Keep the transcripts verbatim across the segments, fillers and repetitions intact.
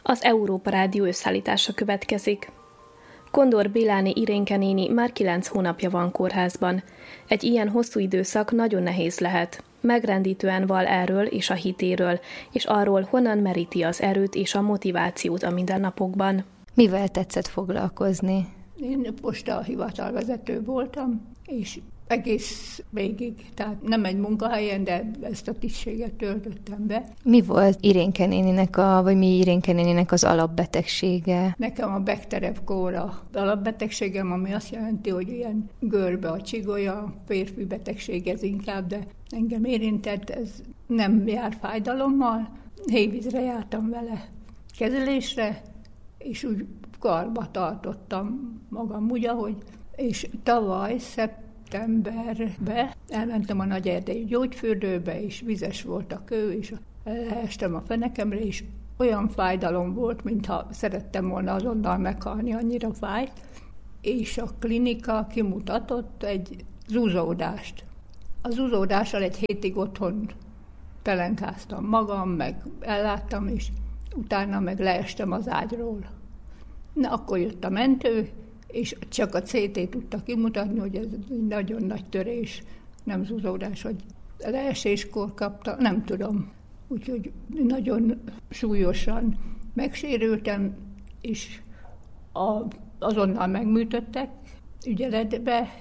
Az Európa Rádió összeállítása következik. Kondor Béláné Irénke néni már kilenc hónapja van kórházban. Egy ilyen hosszú időszak nagyon nehéz lehet. Megrendítően val erről és a hitéről, és arról, honnan meríti az erőt és a motivációt a mindennapokban. Mivel tetszett foglalkozni? Én posta hivatalvezető voltam, és egész végig, tehát nem egy munkahelyen, de ezt a tisztséget töltöttem be. Mi volt Irénke néninek, a, vagy mi Irénke néninek az alapbetegsége? Nekem a Bechterew kóra alapbetegségem, ami azt jelenti, hogy ilyen görbe a csigolya, férfi betegség ez inkább, de engem érintett, ez nem jár fájdalommal. Hévízre jártam vele kezelésre, és úgy karba tartottam magam úgy, ahogy, és tavaly szeptemberben Szeptemberbe elmentem a Nagyerdei gyógyfürdőbe, és vizes volt a kő, és leestem a fenekemre, és olyan fájdalom volt, mintha szerettem volna azonnal meghalni, annyira fájt, és a klinika kimutatott egy zúzódást. A zúzódással egy hétig otthon pelenkáztam magam, meg elláttam, és utána meg leestem az ágyról. Na, akkor jött a mentő, és csak a cé té tudta kimutatni, hogy ez egy nagyon nagy törés, nem zúzódás, hogy leeséskor kapta, nem tudom. Úgyhogy nagyon súlyosan megsérültem, és a, azonnal megműtöttek ügyeletbe,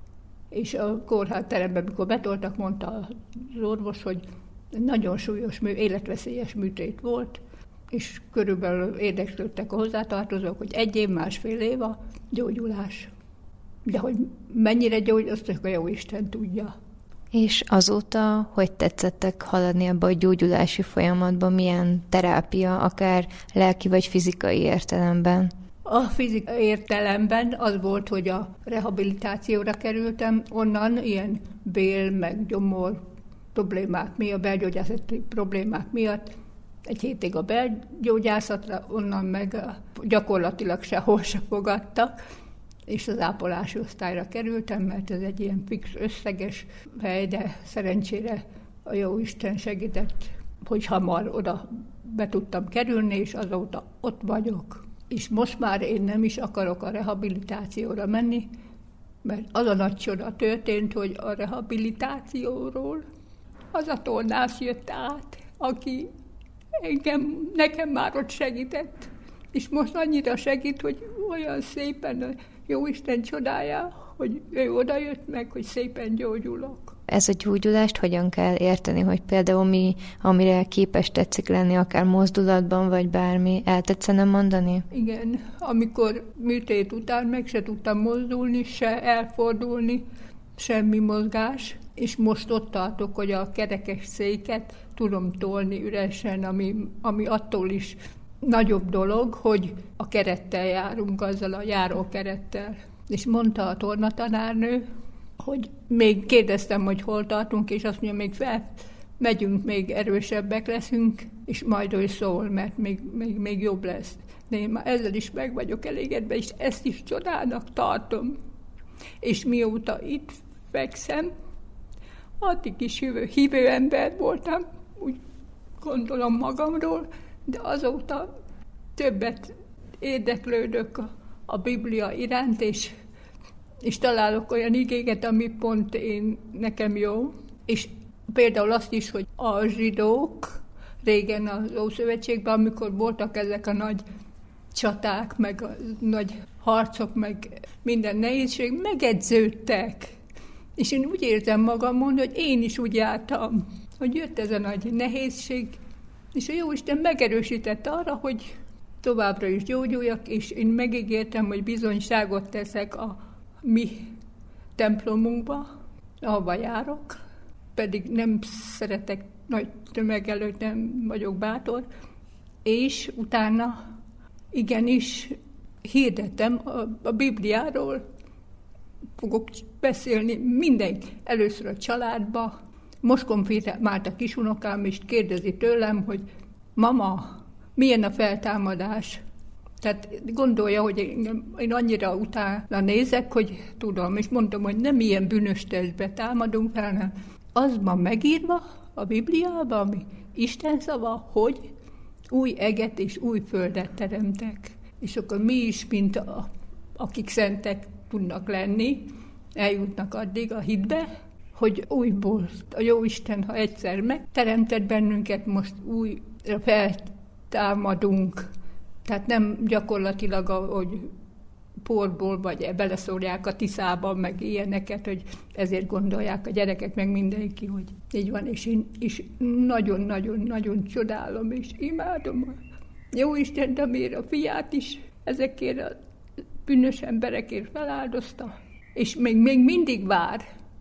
és a kórházteremben, mikor betoltak, mondta az orvos, hogy nagyon súlyos, életveszélyes műtét volt, és körülbelül érdeklődtek a hozzátartozók, hogy egy év, másfél év a gyógyulás. De hogy mennyire gyógy, azt csak a Jóisten tudja. És azóta hogy tetszettek haladni abba a gyógyulási folyamatban? Milyen terápia, akár lelki vagy fizikai értelemben? A fizikai értelemben az volt, hogy a rehabilitációra kerültem, onnan ilyen bél, meg gyomor problémák miatt, belgyógyászati problémák miatt, egy hétig a belgyógyászatra, onnan meg gyakorlatilag sehol se fogadtak, és az ápolási osztályra kerültem, mert ez egy ilyen fix összeges hely, de szerencsére a Jóisten segített, hogy hamar oda be tudtam kerülni, és azóta ott vagyok. És most már én nem is akarok a rehabilitációra menni, mert az a nagy csoda történt, hogy a rehabilitációról az a tornász jött át, aki engem, nekem már ott segített, és most annyira segít, hogy olyan szépen a Jóisten csodája, hogy ő oda jött meg, hogy szépen gyógyulok. Ez a gyógyulást hogyan kell érteni, hogy például mi, amire képes tetszik lenni, akár mozdulatban, vagy bármi, el tetszene mondani? Igen, amikor műtét után meg se tudtam mozdulni, se elfordulni, semmi mozgás, és most ott tartok, hogy a kerekes széket tudom tolni üresen, ami, ami attól is nagyobb dolog, hogy a kerettel járunk, azzal a járókerettel. És mondta a tornatanárnő, hogy még kérdeztem, hogy hol tartunk, és azt mondja, még fel, megyünk, még erősebbek leszünk, és majd ő szól, mert még, még, még jobb lesz. De én már ezzel is meg vagyok elégedve, és ezt is csodának tartom. És mióta itt fekszem, addig is hívő, hívő ember voltam, úgy gondolom magamról, de azóta többet érdeklődök a, a Biblia iránt, és, és találok olyan igéket, ami pont én, nekem jó. És például azt is, hogy a zsidók régen az Ószövetségben, amikor voltak ezek a nagy csaták, meg a nagy harcok, meg minden nehézség, megedződtek. És én úgy érzem magamon, hogy én is úgy jártam, hogy jött ez a nagy nehézség, és a Jóisten megerősített arra, hogy továbbra is gyógyuljak, és én megígértem, hogy bizonyságot teszek a mi templomunkba, ahova járok, pedig nem szeretek nagy tömeg előtt, nem vagyok bátor, és utána igenis hirdetem a, a Bibliáról, fogok beszélni mindenki, először a családba. Most konfirmált a kisunokám, és kérdezi tőlem, hogy mama, milyen a feltámadás? Tehát gondolja, hogy én, én annyira utána nézek, hogy tudom, és mondtam, hogy nem ilyen bűnös testbe támadunk fel, hanem az van megírva a Bibliában, ami Isten szava, hogy új eget és új földet teremtek. És akkor mi is, mint a, akik szentek tudnak lenni, eljutnak addig a hitbe, hogy újból a Jóisten, ha egyszer megteremtett bennünket, most újra feltámadunk. Tehát nem gyakorlatilag, hogy porból, vagy beleszórják a Tiszába, meg ilyeneket, hogy ezért gondolják a gyerekek, meg mindenki, hogy így van, és én is nagyon-nagyon-nagyon csodálom, és imádom a Jóisten, amire a fiát is ezekért a bűnös emberekért feláldozta, és még, még mindig vár,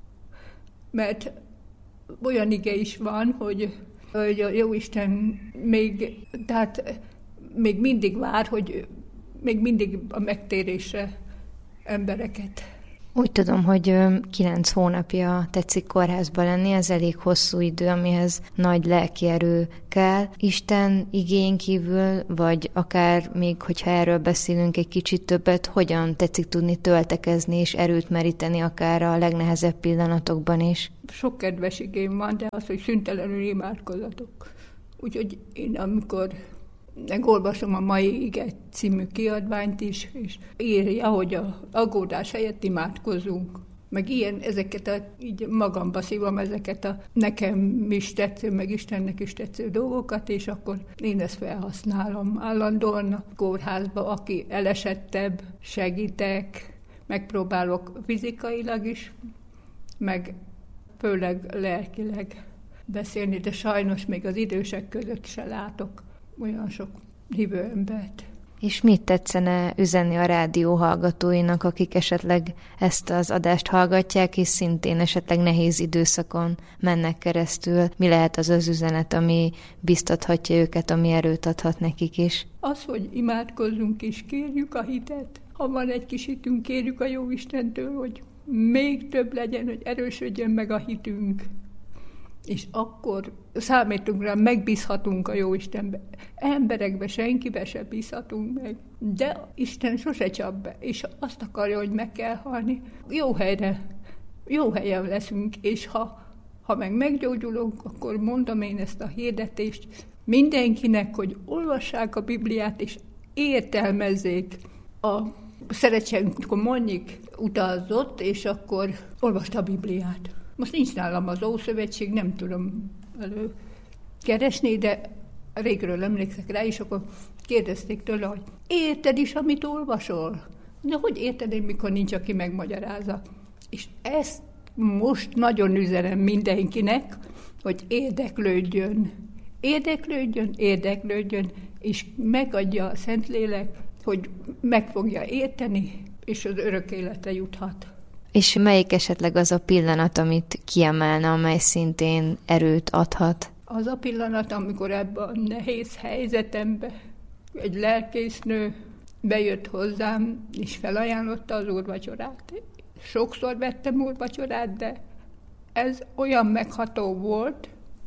mert olyan ige is van, hogy, hogy a Jóisten még, tehát még mindig vár, hogy még mindig a megtérésre embereket. Úgy tudom, hogy kilenc hónapja tetszik kórházba lenni, ez elég hosszú idő, amihez nagy lelki erő kell. Isten igén kívül, vagy akár még, hogyha erről beszélünk egy kicsit többet, hogyan tetszik tudni töltekezni és erőt meríteni akár a legnehezebb pillanatokban is? Sok kedves igém van, de az, hogy szüntelenül imádkozatok. Úgyhogy én amikor megolvasom a Mai Ige című kiadványt is, és írja, hogy a aggódás helyett imádkozunk. Meg ilyen, ezeket a, így magamba szívom ezeket a nekem is tetsző, meg Istennek is tetsző dolgokat, és akkor én ezt felhasználom állandóan a kórházba, aki elesettebb, segítek, megpróbálok fizikailag is, meg főleg lelkileg beszélni, de sajnos még az idősek között se látok olyan sok hívő embert. És mit tetszene üzenni a rádió hallgatóinak, akik esetleg ezt az adást hallgatják, és szintén esetleg nehéz időszakon mennek keresztül? Mi lehet az az üzenet, ami biztathatja őket, ami erőt adhat nekik is? Az, hogy imádkozzunk és kérjük a hitet. Ha van egy kis hitünk, kérjük a Jóistentől, hogy még több legyen, hogy erősödjön meg a hitünk. És akkor számítunk rá, megbízhatunk a Jóistenbe. Emberekbe, senkibe se bízhatunk meg. De Isten sose csap be, és azt akarja, hogy meg kell halni. Jó helyre, jó helyen leszünk, és ha, ha meg meggyógyulunk, akkor mondom én ezt a hirdetést mindenkinek, hogy olvassák a Bibliát, és értelmezzék. A Szerecsenko Monnyik utazott, és akkor olvasta a Bibliát. Most nincs nálam az Ószövetség, nem tudom előkeresni, de régről emlékszek rá, és akkor kérdezték tőle, hogy érted is, amit olvasol? De hogy érted én, mikor nincs, aki megmagyarázza? És ezt most nagyon üzenem mindenkinek, hogy érdeklődjön. Érdeklődjön, érdeklődjön, és megadja a Szentlélek, hogy meg fogja érteni, és az örök életre juthat. És melyik esetleg az a pillanat, amit kiemelne, amely szintén erőt adhat? Az a pillanat, amikor ebben a nehéz helyzetemben egy lelkésznő bejött hozzám, és felajánlotta az úrvacsorát. Sokszor vettem úrvacsorát, de ez olyan megható volt,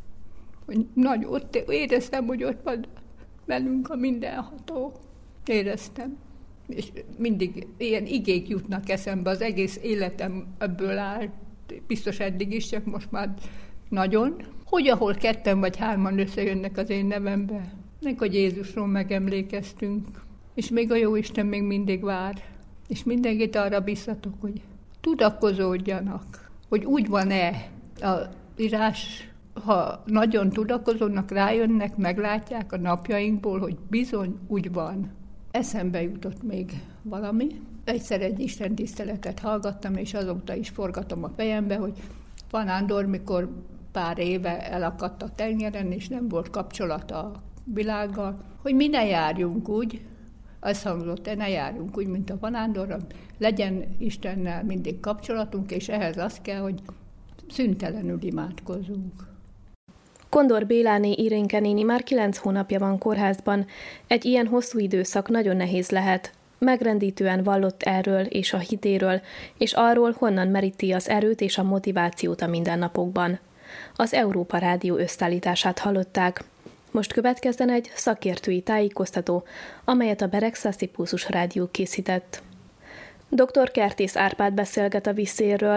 hogy nagy, ott éreztem, hogy ott van velünk a mindenható. Éreztem. És mindig ilyen igék jutnak eszembe, az egész életem ebből áll, biztos eddig is, csak most már nagyon. Hogy ahol ketten vagy hárman összejönnek az én nevembe, meg hogy Jézusról megemlékeztünk, és még a Jóisten még mindig vár, és mindenkit arra biztatok, hogy tudakozódjanak, hogy úgy van-e az írás, ha nagyon tudakozódnak, rájönnek, meglátják a napjainkból, hogy bizony úgy van. Eszembe jutott még valami. Egyszer egy istentiszteletet hallgattam, és azóta is forgatom a fejembe, hogy Van Ándor, mikor pár éve elakadt a tengeren, és nem volt kapcsolata a világgal, hogy mi ne járjunk úgy, azt hangzott, ne járjunk úgy, mint a Van Ándorra, legyen Istennel mindig kapcsolatunk, és ehhez az kell, hogy szüntelenül imádkozzunk. Kondor Béláné Irénke néni már kilenc hónapja van kórházban. Egy ilyen hosszú időszak nagyon nehéz lehet. Megrendítően vallott erről és a hitéről, és arról, honnan meríti az erőt és a motivációt a mindennapokban. Az Európa Rádió összeállítását hallották. Most következzen egy szakértői tájékoztató, amelyet a Beregszászi Pulzus Rádió készített. doktor Kertész Árpád beszélget a vízszélről.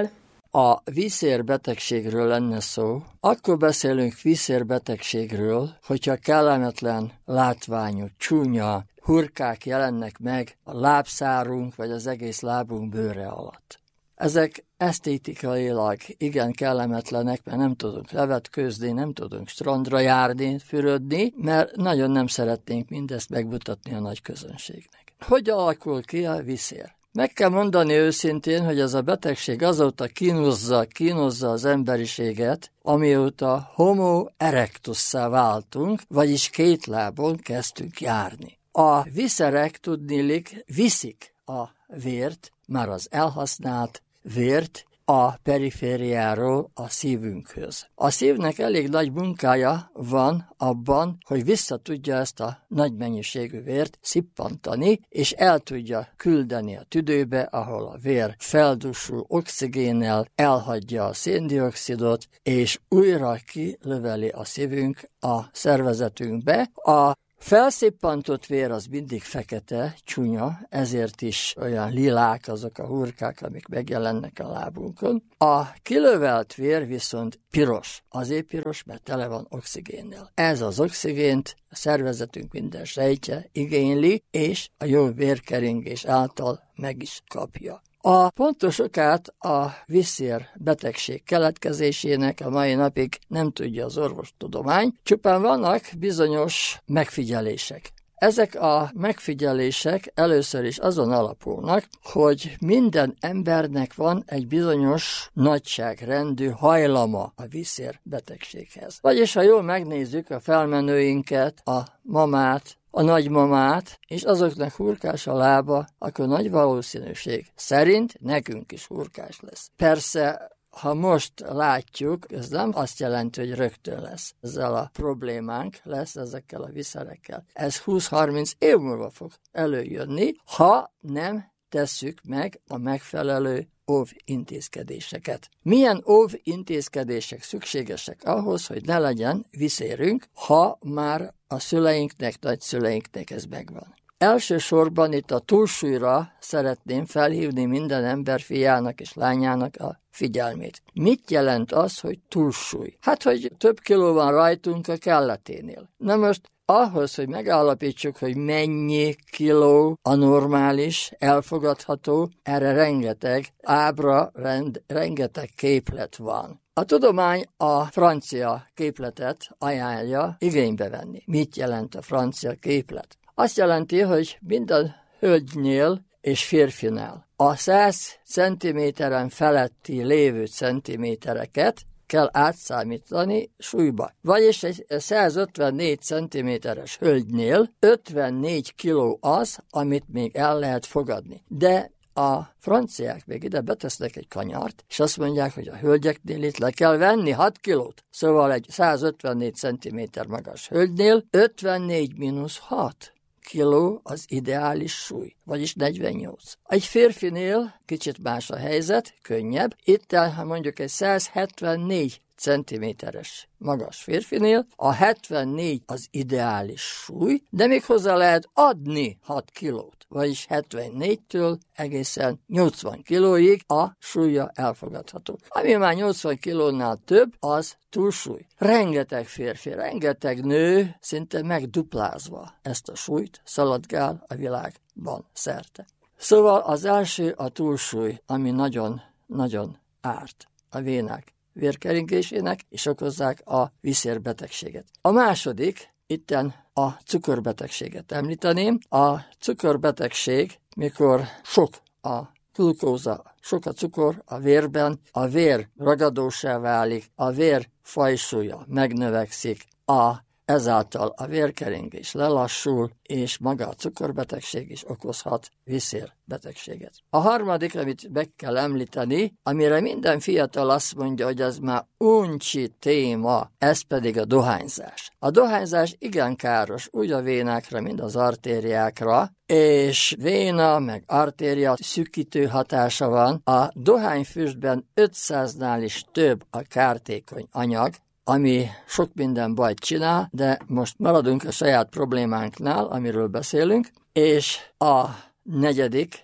a vízszérbetegségről lenne szó, akkor beszélünk vízszérbetegségről, hogyha kellemetlen látványú, csúnya hurkák jelennek meg a lábszárunk vagy az egész lábunk bőre alatt. Ezek esztétikailag igen kellemetlenek, mert nem tudunk levetkőzni, nem tudunk strandra járni, fürödni, mert nagyon nem szeretnénk mindezt megmutatni a nagy közönségnek. Hogy alakul ki a vízszér? Meg kell mondani őszintén, hogy ez a betegség azóta kínozza, kínozza az emberiséget, amióta homo erectussá váltunk, vagyis két lábon kezdtünk járni. A vízszerek tudniillik viszik a vért, már az elhasznált vért a perifériáról a szívünkhöz. A szívnek elég nagy munkája van abban, hogy vissza tudja ezt a nagy mennyiségű vért szippantani, és el tudja küldeni a tüdőbe, ahol a vér feldussul oxigénnel, elhagyja a széndioxidot, és újra kilöveli a szívünk a szervezetünkbe. A felszippantott vér az mindig fekete, csúnya, ezért is olyan lilák azok a hurkák, amik megjelennek a lábunkon. A kilövelt vér viszont piros. Azért piros, mert tele van oxigénnel. Ez az oxigént a szervezetünk minden sejtje igényli, és a jó vérkeringés által meg is kapja. A pontos okát a vízszér betegség keletkezésének a mai napig nem tudja az orvostudomány, csupán vannak bizonyos megfigyelések. Ezek a megfigyelések először is azon alapulnak, hogy minden embernek van egy bizonyos nagyságrendű hajlama a vízszér betegséghez. Vagyis, ha jól megnézzük a felmenőinket, a mamát, a nagymamát, és azoknak hurkás a lába, akkor nagy valószínűség szerint nekünk is hurkás lesz. Persze, ha most látjuk, ez nem azt jelenti, hogy rögtön lesz ezzel a problémánk, lesz ezekkel a vízszerekkel. Ez húsz-harminc év múlva fog előjönni, ha nem tesszük meg a megfelelő óvintézkedéseket. Milyen óvintézkedések szükségesek ahhoz, hogy ne legyen vízszérünk, ha már a szüleinknek, nagyszüleinknek ez megvan? Elsősorban itt a túlsúlyra szeretném felhívni minden ember fiának és lányának a figyelmét. Mit jelent az, hogy túlsúly? Hát, hogy több kiló van rajtunk a kelleténél. Na most ahhoz, hogy megállapítsuk, hogy mennyi kiló a normális, elfogadható, erre rengeteg ábra, rend, rengeteg képlet van. A tudomány a francia képletet ajánlja igénybe venni. Mit jelent a francia képlet? Azt jelenti, hogy minden hölgynél és férfinál a száz centiméteren feletti lévő centimétereket kell átszámítani súlyba. Vagyis egy százötvennégy centiméteres hölgynél ötvennégy kiló az, amit még el lehet fogadni. De a franciák még ide betesznek egy kanyart, és azt mondják, hogy a hölgyeknél itt le kell venni hat kilót. Szóval egy százötvennégy centiméter magas hölgynél ötvennégy mínusz hat kiló az ideális súly, vagyis negyvennyolc. Egy férfinél kicsit más a helyzet, könnyebb. Itt, ha mondjuk egy száz hetvennégy centiméteres magas férfinél, a hetvennégy az ideális súly, de még hozzá lehet adni hat kilót, vagyis hetvennégytől egészen nyolcvan kilóig a súlya elfogadható. Ami már nyolcvan kilónál több, az túlsúly. Rengeteg férfi, rengeteg nő szinte megduplázva ezt a súlyt szaladgál a világban szerte. Szóval az első a túlsúly, ami nagyon-nagyon árt a vénák vérkeringésének, és okozzák a vízszérbetegséget. A második, itten a cukorbetegséget említeném. A cukorbetegség, mikor sok a glukóza, sok a cukor a vérben, a vér ragadósá válik, a vér fajsúlya megnövekszik, a ezáltal a vérkeringés lelassul, és maga a cukorbetegség is okozhat vízszérbetegséget. A harmadik, amit meg kell említeni, amire minden fiatal azt mondja, hogy ez már uncsi téma, ez pedig a dohányzás. A dohányzás igen káros, úgy a vénákra, mint az artériákra, és véna meg artéria szűkítő hatása van. A dohányfüstben ötszáznál is több a kártékony anyag, ami sok minden bajt csinál, de most maradunk a saját problémánknál, amiről beszélünk, és a negyedik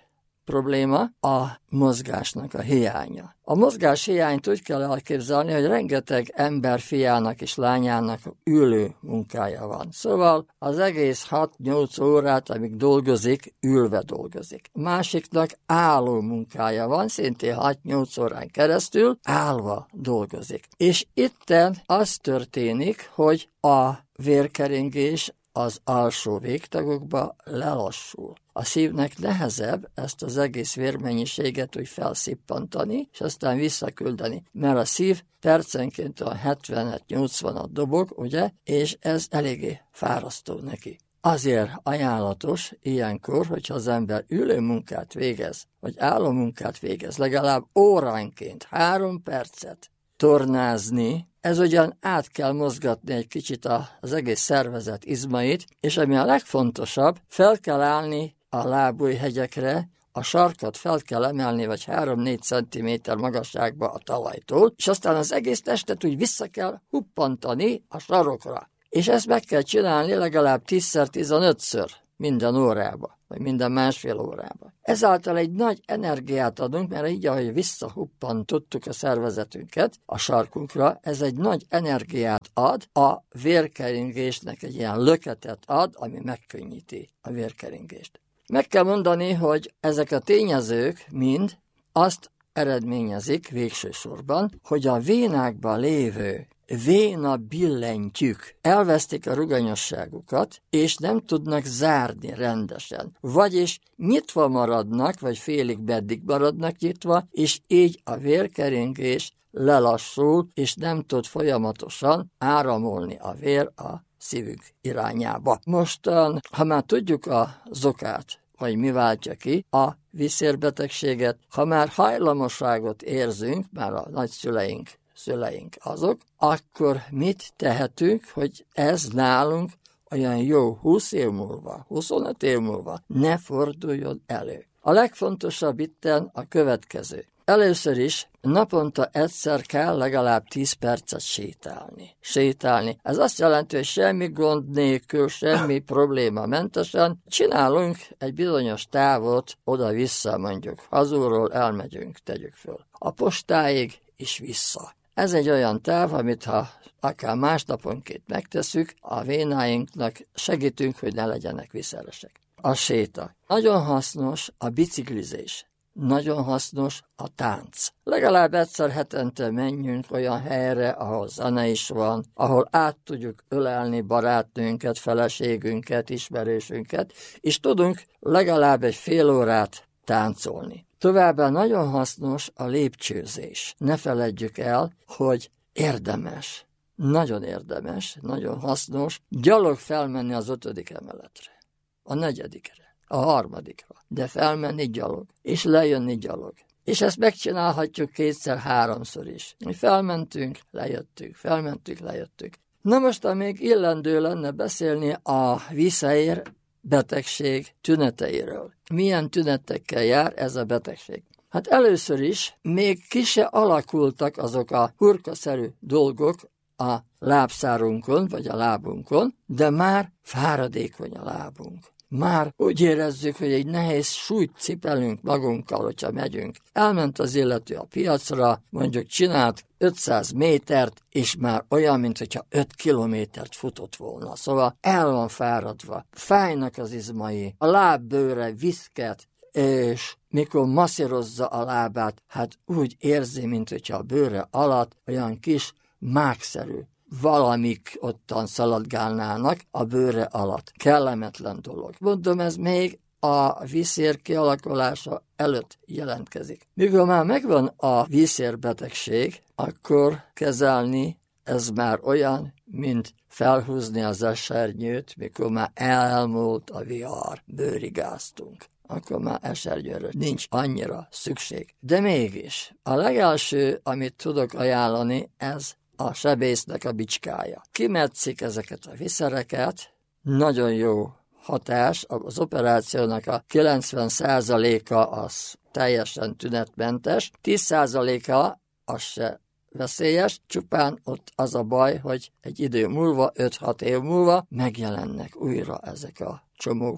probléma a mozgásnak a hiánya. A mozgás hiányt úgy kell elképzelni, hogy rengeteg ember fiának és lányának ülő munkája van. Szóval az egész hat-nyolc órát, amíg dolgozik, ülve dolgozik. Másiknak álló munkája van, szintén hat-nyolc órán keresztül állva dolgozik. És itten az történik, hogy a vérkeringés az alsó végtagokba lelassul. A szívnek nehezebb ezt az egész vérmennyiséget úgy felszippantani, és aztán visszaküldeni, mert a szív percenként a hetvenet-nyolcvanat dobog, ugye, és ez eléggé fárasztó neki. Azért ajánlatos ilyenkor, hogyha az ember ülő munkát végez, vagy álló munkát végez, legalább óránként három percet tornázni, ez ugyan át kell mozgatni egy kicsit az egész szervezet izmait, és ami a legfontosabb, fel kell állni a lábujjhegyekre, a sarkat fel kell emelni, vagy három-négy centiméter magasságba a talajtól, és aztán az egész testet úgy vissza kell huppantani a sarokra. És ezt meg kell csinálni legalább tízszer-tizenötször minden órába, vagy minden másfél órába. Ezáltal egy nagy energiát adunk, mert így, ahogy visszahuppantottuk a szervezetünket a sarkunkra, ez egy nagy energiát ad, a vérkeringésnek egy ilyen löketet ad, ami megkönnyíti a vérkeringést. Meg kell mondani, hogy ezek a tényezők mind azt eredményezik végső sorban, hogy a vénákban lévő véna billentyűk elvesztik a ruganyosságukat, és nem tudnak zárni rendesen. Vagyis nyitva maradnak, vagy félig meddig maradnak nyitva, és így a vérkeringés lelassul, és nem tud folyamatosan áramolni a vér a szívünk irányába. Mostan, ha már tudjuk az okát, vagy mi váltja ki a vízszérbetegséget, ha már hajlamosságot érzünk, már a nagyszüleink, szüleink azok, akkor mit tehetünk, hogy ez nálunk olyan jó húsz év múlva, huszonöt év múlva ne forduljon elő. A legfontosabb itten a következő. Először is naponta egyszer kell legalább tíz percet sétálni. Sétálni. Ez azt jelenti, hogy semmi gond nélkül, semmi probléma mentesen csinálunk egy bizonyos távot oda-vissza, mondjuk hazulról elmegyünk, tegyük föl. A postáig és vissza. Ez egy olyan táv, amit ha akár másnaponként megtesszük, a vénáinknak segítünk, hogy ne legyenek viszeresek. A séta. Nagyon hasznos a biciklizés. Nagyon hasznos a tánc. Legalább egyszer hetente menjünk olyan helyre, ahol zene is van, ahol át tudjuk ölelni barátnőnket, feleségünket, ismerősünket, és tudunk legalább egy fél órát táncolni. Továbbá nagyon hasznos a lépcsőzés. Ne feledjük el, hogy érdemes, nagyon érdemes, nagyon hasznos gyalog felmenni az ötödik emeletre, a negyedikre, a harmadikra, de felmenni gyalog, és lejönni gyalog. És ezt megcsinálhatjuk kétszer-háromszor is. Mi felmentünk, lejöttünk, felmentünk, lejöttünk. Na most, még illendő lenne beszélni a vízszér betegség tüneteiről. Milyen tünetekkel jár ez a betegség? Hát először is még ki se alakultak azok a hurkaszerű dolgok a lábszárunkon, vagy a lábunkon, de már fáradékony a lábunk. Már úgy érezzük, hogy egy nehéz súlyt cipelünk magunkkal, hogyha megyünk. Elment az illető a piacra, mondjuk csinált ötszáz métert, és már olyan, mint hogyha öt kilométert futott volna. Szóval el van fáradva, fájnak az izmai, a lábbőre viszket, és mikor masszírozza a lábát, hát úgy érzi, mint hogyha a bőre alatt olyan kis mákszerű valamik ottan szaladgálnának a bőre alatt. Kellemetlen dolog. Mondom, ez még a vízszér kialakulása előtt jelentkezik. Mikor már megvan a vízszérbetegség, akkor kezelni ez már olyan, mint felhúzni az esernyőt, mikor már elmúlt a vihar, bőrigáztunk. Akkor már esernyőre nincs annyira szükség. De mégis, a legelső, amit tudok ajánlani, ez a sebésznek a bicskája. Kimetszik ezeket a viszereket, nagyon jó hatás, az operációnak a kilencven százaléka az teljesen tünetmentes, tíz százaléka az se veszélyes, csupán ott az a baj, hogy egy idő múlva, öt-hat év múlva megjelennek újra ezek a csomók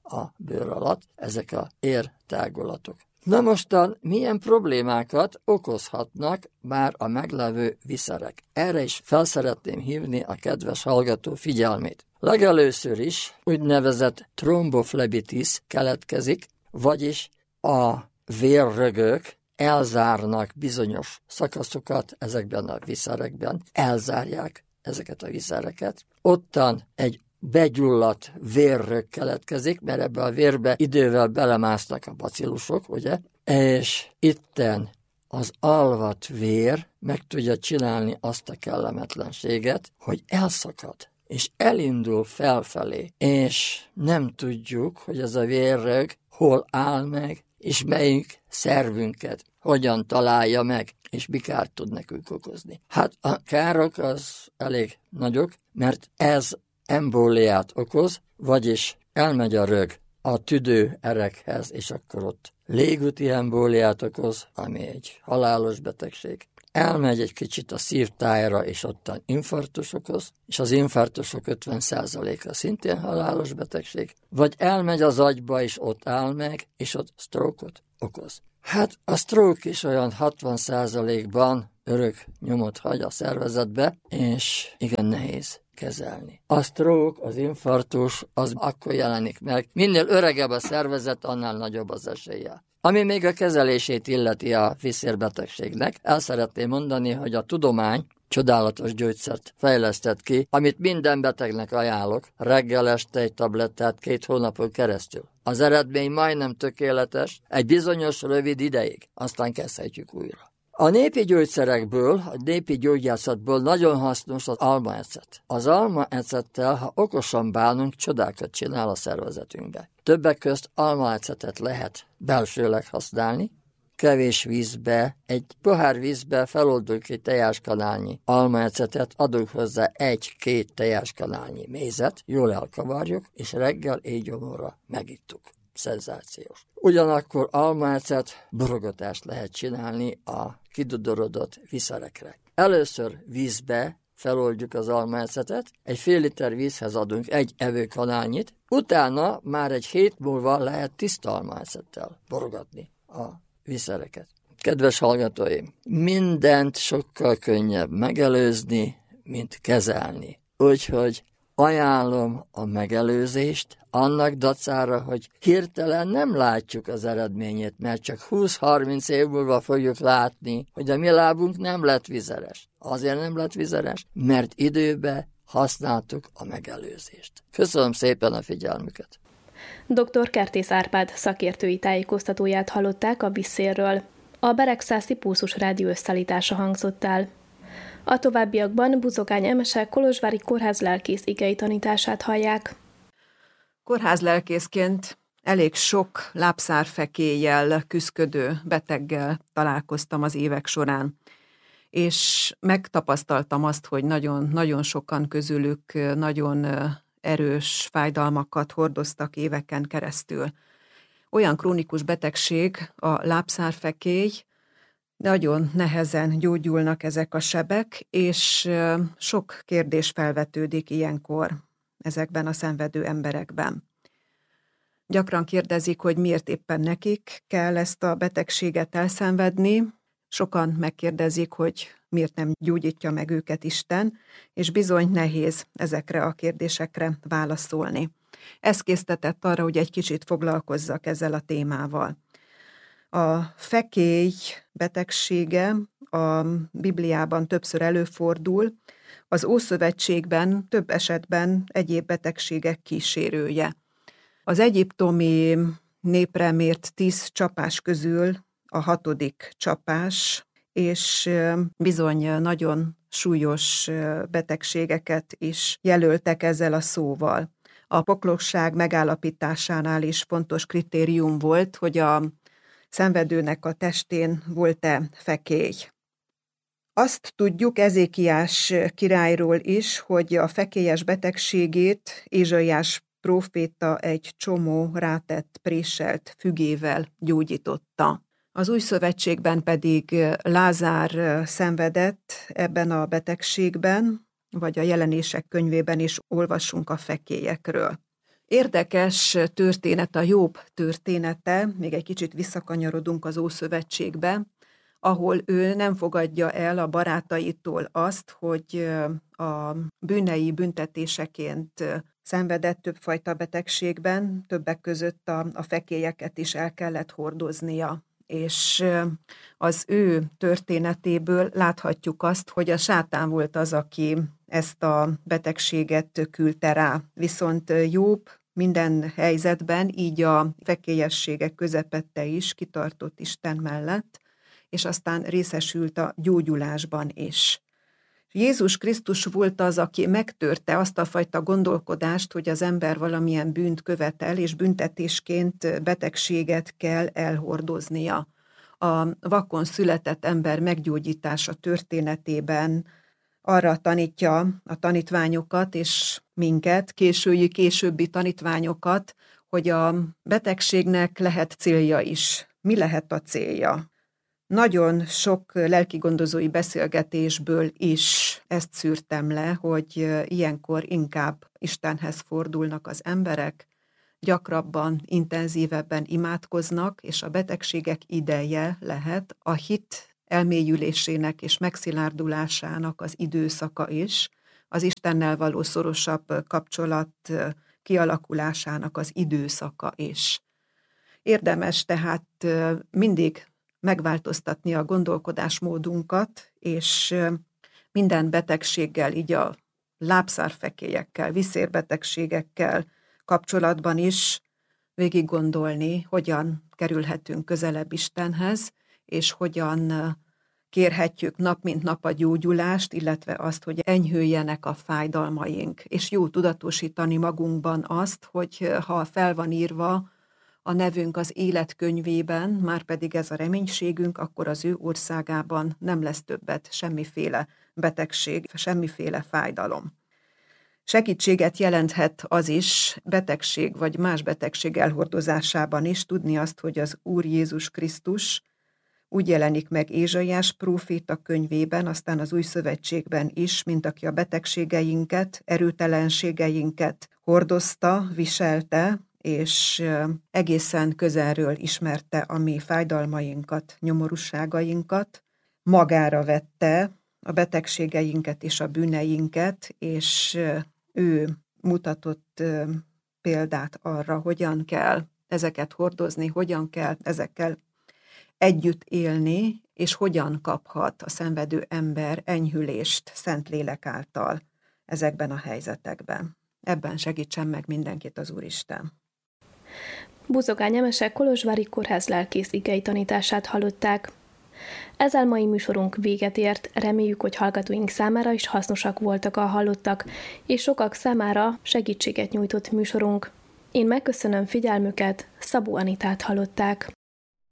a bőr alatt, ezek a értágulatok. Na mostan milyen problémákat okozhatnak már a meglevő viszerek? Erre is fel szeretném hívni a kedves hallgató figyelmét. Legelőször is úgynevezett tromboflebitis keletkezik, vagyis a vérrögök elzárnak bizonyos szakaszokat ezekben a viszerekben, elzárják ezeket a viszereket. Ottan egy begyulladt vérrög keletkezik, mert ebbe a vérbe idővel belemásznak a bacillusok, ugye? És itten az alvat vér meg tudja csinálni azt a kellemetlenséget, hogy elszakad, és elindul felfelé, és nem tudjuk, hogy ez a vérrög hol áll meg, és melyik szervünket hogyan találja meg, és mi kárt tud nekünk okozni. Hát a károk az elég nagyok, mert ez embóliát okoz, vagyis elmegy a rög a tüdő erekhez, és akkor ott légúti embóliát okoz, ami egy halálos betegség. Elmegy egy kicsit a szívtájra, és ottan infarktus okoz, és az infarktusok ötven százaléka szintén halálos betegség, vagy elmegy az agyba, és ott áll meg, és ott stroke-ot okoz. Hát a stroke is olyan hatvan százalékban örök nyomot hagy a szervezetbe, és igen nehéz kezelni. A stroke, az infarktus, az akkor jelenik meg. Minél öregebb a szervezet, annál nagyobb az esélye. Ami még a kezelését illeti a vízszérbetegségnek, el szeretném mondani, hogy a tudomány csodálatos gyógyszert fejlesztett ki, amit minden betegnek ajánlok, reggel este egy tablettát két hónapon keresztül. Az eredmény majdnem tökéletes, egy bizonyos rövid ideig, aztán kezdhetjük újra. A népi gyógyszerekből, a népi gyógyászatból nagyon hasznos az almaecet. Az almaecettel, ha okosan bánunk, csodákat csinál a szervezetünkbe. Többek közt almaecetet lehet belsőleg használni, kevés vízbe, egy pohár vízbe feloldunk egy tejáskanálnyi almaecetet, adunk hozzá egy-két tejáskanálnyi mézet, jól elkavarjuk, és reggel éjgyomorra megittuk. Szenzációs. Ugyanakkor almaecet borogatást lehet csinálni a kidudorodott viszerekre. Először vízbe feloldjuk az almaecetet, egy fél liter vízhez adunk egy evőkanálnyit, utána már egy hét múlva lehet tiszta almaecettel borogatni a viszereket. Kedves hallgatóim, mindent sokkal könnyebb megelőzni, mint kezelni. Úgyhogy ajánlom a megelőzést, annak dacára, hogy hirtelen nem látjuk az eredményét, mert csak húsz-harminc év múlva fogjuk látni, hogy a mi lábunk nem lett vizeres. Azért nem lett vizeres, mert időben használtuk a megelőzést. Köszönöm szépen a figyelmüket! doktor Kertész Árpád szakértői tájékoztatóját hallották a vízszérről. A Beregszászi Pulzus Rádió összeállítása hangzott el. A továbbiakban Buzogány Emese kolozsvári kórházlelkész igei tanítását hallják. Kórházlelkészként elég sok lábszárfekéllyel küszködő beteggel találkoztam az évek során, és megtapasztaltam azt, hogy nagyon-nagyon sokan közülük nagyon erős fájdalmakat hordoztak éveken keresztül. Olyan krónikus betegség a lábszárfekély, nagyon nehezen gyógyulnak ezek a sebek, és sok kérdés felvetődik ilyenkor ezekben a szenvedő emberekben. Gyakran kérdezik, hogy miért éppen nekik kell ezt a betegséget elszenvedni. Sokan megkérdezik, hogy miért nem gyógyítja meg őket Isten, és bizony nehéz ezekre a kérdésekre válaszolni. Ez késztetett arra, hogy egy kicsit foglalkozzak ezzel a témával. A fekély betegsége a Bibliában többször előfordul, az Ószövetségben több esetben egyéb betegségek kísérője. Az egyiptomi népre mért tíz csapás közül a hatodik csapás, és bizony nagyon súlyos betegségeket is jelöltek ezzel a szóval. A poklosság megállapításánál is fontos kritérium volt, hogy a szenvedőnek a testén volt-e fekély. Azt tudjuk Ezékiás királyról is, hogy a fekélyes betegségét Ézsaiás próféta egy csomó rátett préselt fügével gyógyította. Az Új Szövetségben pedig Lázár szenvedett ebben a betegségben, vagy a Jelenések könyvében is olvasunk a fekélyekről. Érdekes történet a Jobb története, még egy kicsit visszakanyarodunk az Ószövetségbe, ahol ő nem fogadja el a barátaitól azt, hogy a bűnei büntetéseként szenvedett többfajta betegségben, többek között a, a fekélyeket is el kellett hordoznia. És az ő történetéből láthatjuk azt, hogy a sátán volt az, aki ezt a betegséget küldte rá. Viszont Jobb minden helyzetben, így a fekélyességek közepette is kitartott Isten mellett, és aztán részesült a gyógyulásban is. Jézus Krisztus volt az, aki megtörte azt a fajta gondolkodást, hogy az ember valamilyen bűnt követel, és büntetésként betegséget kell elhordoznia. A vakon született ember meggyógyítása történetében arra tanítja a tanítványokat, és minket, késői, későbbi tanítványokat, hogy a betegségnek lehet célja is. Mi lehet a célja? Nagyon sok lelkigondozói beszélgetésből is ezt szűrtem le, hogy ilyenkor inkább Istenhez fordulnak az emberek, gyakrabban, intenzívebben imádkoznak, és a betegségek ideje lehet a hit elmélyülésének és megszilárdulásának az időszaka is, az Istennel való szorosabb kapcsolat kialakulásának az időszaka is. Érdemes tehát mindig megváltoztatni a gondolkodásmódunkat, és minden betegséggel, így a lábszárfekélyekkel, viszérbetegségekkel kapcsolatban is végig gondolni, hogyan kerülhetünk közelebb Istenhez, és hogyan kérhetjük nap mint nap a gyógyulást, illetve azt, hogy enyhüljenek a fájdalmaink, és jó tudatosítani magunkban azt, hogy ha fel van írva a nevünk az életkönyvében, már pedig ez a reménységünk, akkor az ő országában nem lesz többet semmiféle betegség, semmiféle fájdalom. Segítséget jelenthet az is, betegség vagy más betegség elhordozásában is tudni azt, hogy az Úr Jézus Krisztus úgy jelenik meg Ézsaiás próféta könyvében, aztán az Új Szövetségben is, mint aki a betegségeinket, erőtelenségeinket hordozta, viselte, és egészen közelről ismerte a mi fájdalmainkat, nyomorúságainkat, magára vette a betegségeinket és a bűneinket, és ő mutatott példát arra, hogyan kell ezeket hordozni, hogyan kell ezekkel együtt élni, és hogyan kaphat a szenvedő ember enyhülést Szentlélek által ezekben a helyzetekben. Ebben segítsen meg mindenkit az Úristen. Bozogány Emese Kolozsvári Kórház lelkész igei tanítását hallották. Ezzel mai műsorunk véget ért, reméljük, hogy hallgatóink számára is hasznosak voltak a hallottak, és sokak számára segítséget nyújtott műsorunk. Én megköszönöm figyelmüket, Szabó Anitát hallották.